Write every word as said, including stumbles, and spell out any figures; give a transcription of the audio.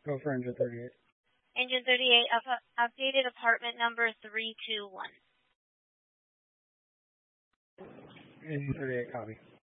Go for engine thirty-eight. Engine thirty-eight, up, updated apartment number three two one. Engine thirty-eight, copy.